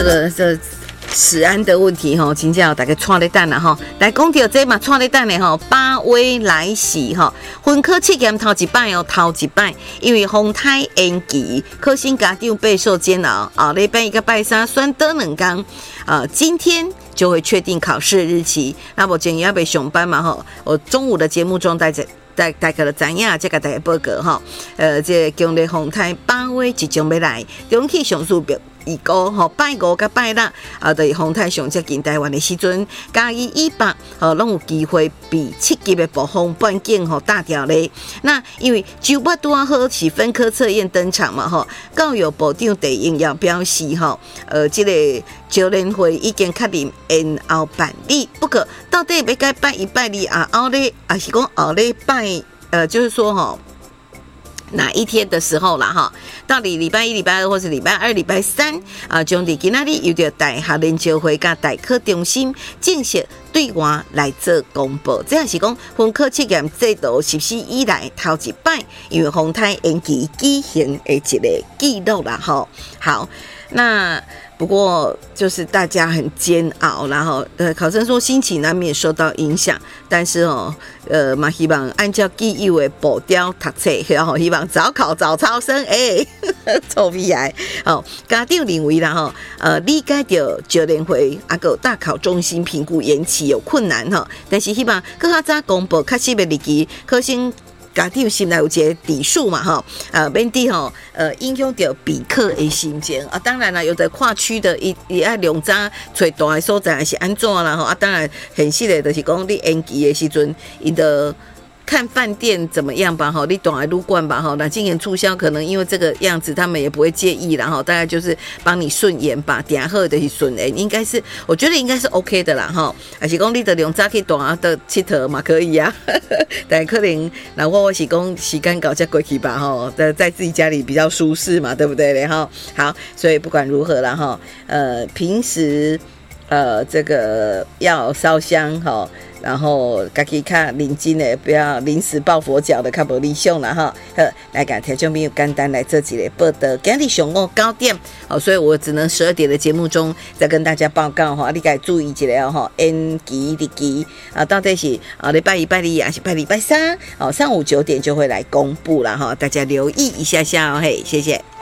这食安的问题吼，真正大家串咧等啦吼。来讲到这嘛，串咧等的吼，八威来袭吼，分科测验头一摆，因为风台延期，考生家长备受煎熬。后礼拜一个拜三选倒两天，今天就会确定考试日期。那目前也要被上班嘛吼，我中午的节目中大家就知影，这个大家报告吼。这强烈风台八威即将要来，中气上数表。预估吼，拜五甲拜六就是风台上接近台湾的时阵，嘉义以北拢有机会被7级的暴风半径打掉咧。那因为周末拄好是分科测验登场嘛吼，教育部长陈英也表示这个招联会已经确定延后办理，不过到底要该拜一拜哩后咧，还是讲后咧拜就是说哪一天的时候啦哈？到底礼拜一、礼拜二，或是礼拜二、礼拜三将伫今仔日由着大学联招会甲大考中心正式对外来做公布。这也是讲分科测验制度实施以来头一摆，因为风台延期举行的一个记录啦哈。好，那不过就是大家很煎熬，然后考生说心情难免受到影响，但是嘛希望按照既有的步调读册，然后希望早考早超生，臭屁癌。家长认为啦理解到招联会还有大考中心评估延期有困难但是希望更较早公布确实的日期，考生家长心内有一个底数嘛免得影响到备课的心情当然啦，有的跨区的也要量早找大的所在还是安怎啦当然现实的就是讲你延期的时阵，因的看饭店怎么样吧你大的旅馆吧那今年促销可能因为这个样子他们也不会介意啦大概就是帮你顺延吧，定好的是顺延，应该是我觉得应该是 OK 的啦还是讲你的量早去大的佚佗嘛可以啊但可能那我是讲时间搞才过去吧在自己家里比较舒适嘛，对不对嘞好，所以不管如何啦平时这个要烧香然后自己较认真的，不要临时抱佛脚的，较无理想啦好，来甲听众朋友简单来做一个报道。今日上午9点所以我只能12点的节目中再跟大家报告你该注意一下延期日期到底是礼拜一、礼拜二还是礼拜三上午9点就会来公布啦大家留意一下下谢谢。